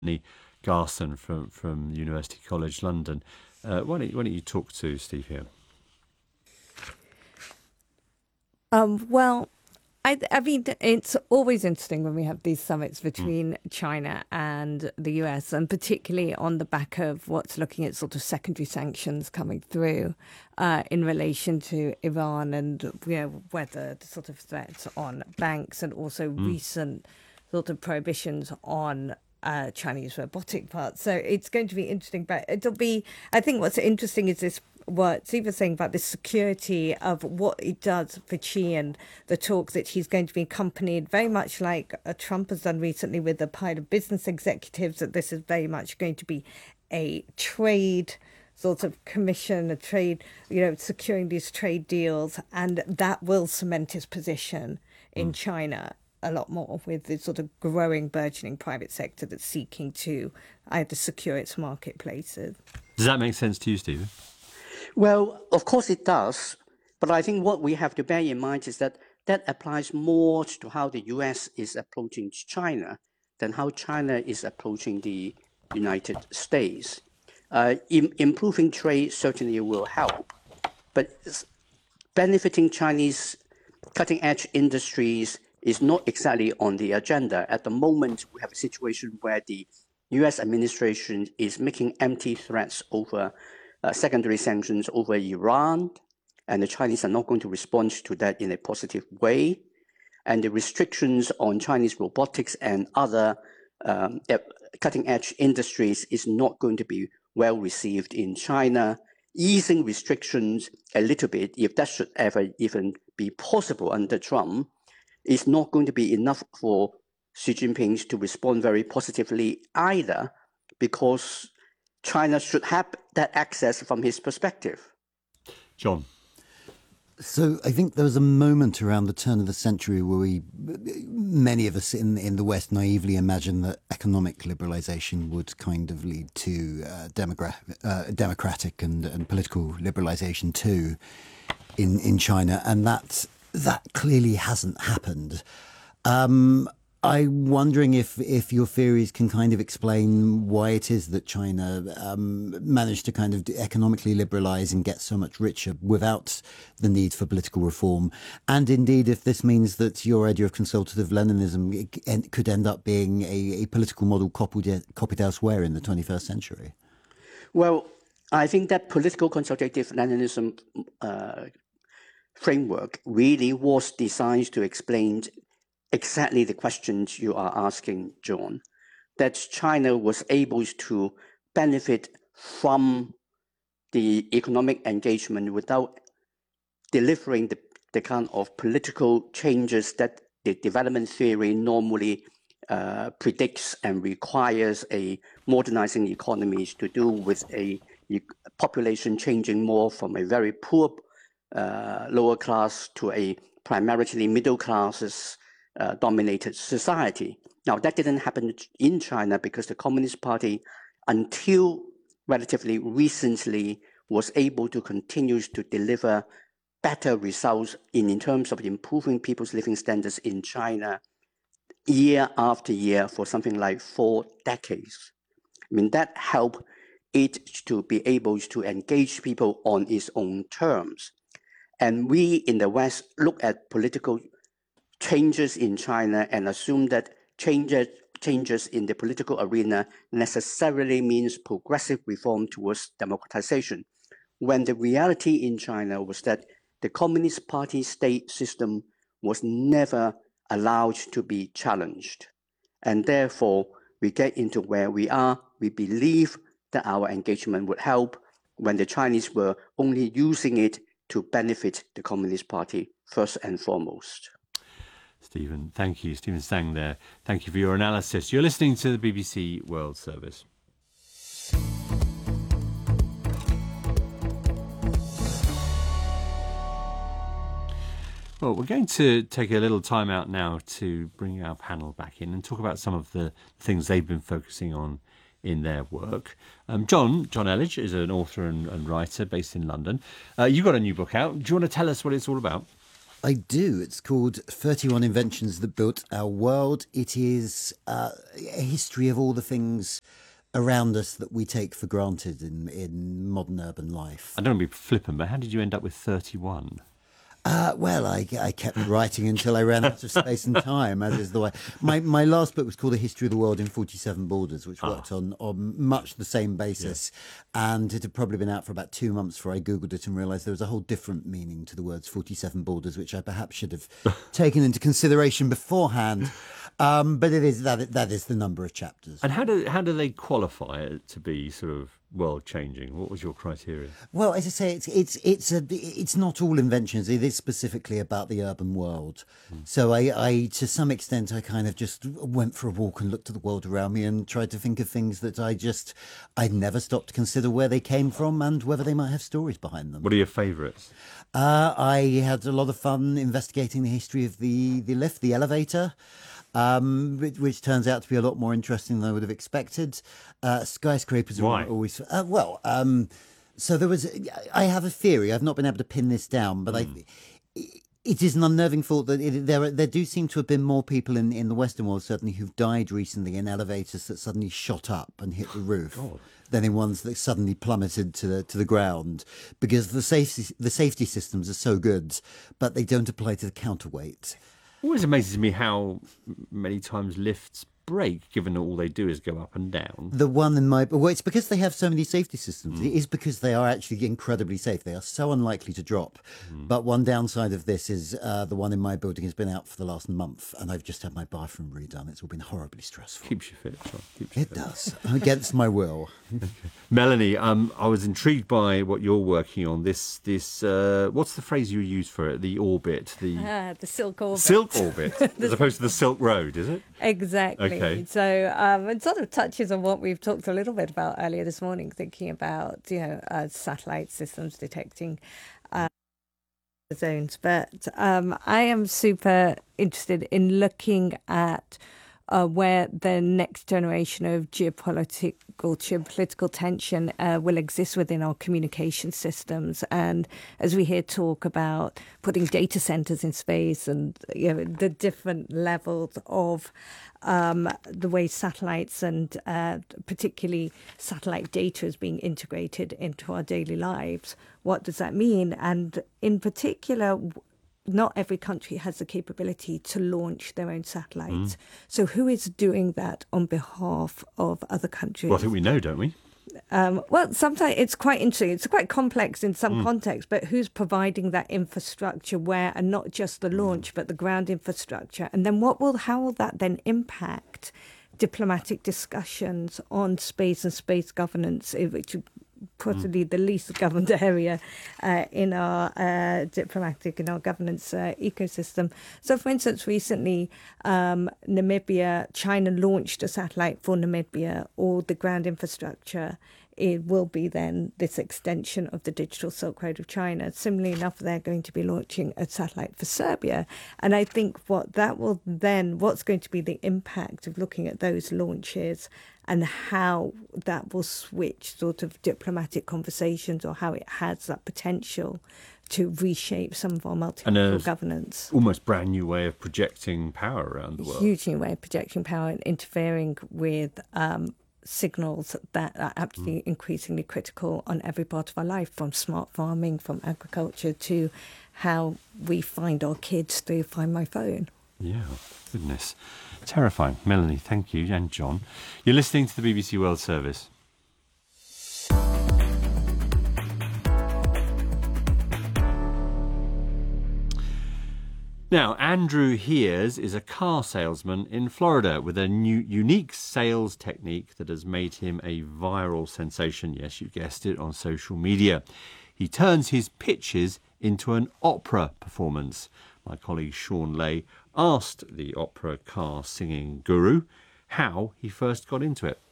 Anthony Garson from University College London. Why don't you talk to Steve here? Well, I mean, it's always interesting when we have these summits between China and the US, and particularly on the back of what's looking at sort of secondary sanctions coming through in relation to Iran, and whether the sort of threats on banks and also recent sort of prohibitions on Chinese robotic parts. So it's going to be interesting, but I think what's interesting is this, what Steve was saying about the security of what it does for Xi, and the talk that he's going to be accompanied very much like Trump has done recently with a pile of business executives, that this is very much going to be a trade sort of commission, a trade, securing these trade deals, and that will cement his position in China a lot more, with the sort of growing, burgeoning private sector that's seeking to either secure its marketplaces. Does that make sense to you, Stephen? Well, of course it does. But I think what we have to bear in mind is that applies more to how the US is approaching China than how China is approaching the United States. Improving trade certainly will help, but benefiting Chinese cutting-edge industries is not exactly on the agenda. At the moment, we have a situation where the US administration is making empty threats over secondary sanctions over Iran, and the Chinese are not going to respond to that in a positive way. And the restrictions on Chinese robotics and other cutting-edge industries is not going to be well received in China. Easing restrictions a little bit, if that should ever even be possible under Trump, is not going to be enough for Xi Jinping to respond very positively either, because China should have that access from his perspective. John? So I think there was a moment around the turn of the century where many of us in the West naively imagined that economic liberalisation would kind of lead to democratic and political liberalisation too in China, and that clearly hasn't happened. I'm wondering if your theories can kind of explain why it is that China managed to kind of economically liberalise and get so much richer without the need for political reform. And indeed, if this means that your idea of consultative Leninism could end up being a political model copied elsewhere in the 21st century. Well, I think that political consultative Leninism framework really was designed to explain exactly the questions you are asking, John, that China was able to benefit from the economic engagement without delivering the kind of political changes that the development theory normally predicts and requires a modernizing economies to do, with a population changing more from a very poor lower class to a primarily middle classes dominated society. Now, that didn't happen in China because the Communist Party, until relatively recently, was able to continue to deliver better results in terms of improving people's living standards in China year after year for something like 4 decades. I mean, that helped it to be able to engage people on its own terms. And we in the West look at political changes in China and assume that changes in the political arena necessarily means progressive reform towards democratization, when the reality in China was that the Communist Party state system was never allowed to be challenged. And therefore, we get into where we are. We believe that our engagement would help when the Chinese were only using it to benefit the Communist Party first and foremost. Stephen, thank you. Stephen Tsang there. Thank you for your analysis. You're listening to the BBC World Service. Well, we're going to take a little time out now to bring our panel back in and talk about some of the things they've been focusing on in their work. John Elledge is an author and writer based in London. You've got a new book out. Do you want to tell us what it's all about? I do. It's called 31 Inventions That Built Our World. It is a history of all the things around us that we take for granted in modern urban life. I don't want to be flippant, but how did you end up with 31? Well, I kept writing until I ran out of space and time, as is the way. My last book was called A History of the World in 47 Borders, which worked on much the same basis. Yeah. And it had probably been out for about 2 months before I Googled it and realised there was a whole different meaning to the words 47 Borders, which I perhaps should have taken into consideration beforehand. But it is that is the number of chapters. And how do they qualify it to be sort of world changing? What was your criteria? Well, as I say, it's not all inventions. It is specifically about the urban world. So I to some extent I kind of just went for a walk and looked at the world around me and tried to think of things that I'd never stopped to consider where they came from and whether they might have stories behind them. What are your favourites? I had a lot of fun investigating the history of the lift, the elevator. Which turns out to be a lot more interesting than I would have expected. Skyscrapers Why? are always so there was. I have a theory. I've not been able to pin this down, but it is an unnerving thought that there do seem to have been more people in the Western world certainly who've died recently in elevators that suddenly shot up and hit the roof. Than in ones that suddenly plummeted to the ground, because the safety systems are so good, but they don't apply to the counterweight. It always amazes me how many times lifts break, given that all they do is go up and down. The one in it's because they have so many safety systems. It is because they are actually incredibly safe. They are so unlikely to drop. But one downside of this is the one in my building has been out for the last month, and I've just had my bathroom redone. It's all been horribly stressful. Keeps you fit. It does, against my will. Okay. Melanie, I was intrigued by what you're working on. This what's the phrase you use for it? The orbit, the Silk Orbit. Silk Orbit, as opposed to the Silk Road, is it? Exactly. Okay. So it sort of touches on what we've talked a little bit about earlier this morning, thinking about satellite systems detecting zones. But I am super interested in looking at where the next generation of geopolitical tension will exist within our communication systems. And as we hear talk about putting data centers in space and the different levels of the way satellites and particularly satellite data is being integrated into our daily lives, what does that mean? And in particular, not every country has the capability to launch their own satellites. So who is doing that on behalf of other countries? Well, I think we know, don't we? Well, sometimes it's quite interesting. It's quite complex in some contexts, but who's providing that infrastructure where, and not just the launch, but the ground infrastructure? And then how will that then impact diplomatic discussions on space and space governance, which possibly the least governed area in our diplomatic and our governance ecosystem. So, for instance, recently, Namibia, China launched a satellite for Namibia. All the ground infrastructure, it will be then this extension of the digital Silk Road of China. Similarly enough, they're going to be launching a satellite for Serbia. And I think what's going to be the impact of looking at those launches and how that will switch sort of diplomatic conversations, or how it has that potential to reshape some of our multilateral governance. Almost brand new way of projecting power around the world. Huge new way of projecting power and interfering with signals that are absolutely increasingly critical on every part of our life, from smart farming, from agriculture, to how we find our kids through Find My Phone. Yeah, goodness. Terrifying. Melanie, thank you, and John. You're listening to the BBC World Service. Now, Andrew Hears is a car salesman in Florida with a new unique sales technique that has made him a viral sensation, yes, you guessed it, on social media. He turns his pitches into an opera performance. My colleague Sean Lay asked the opera car singing guru how he first got into it.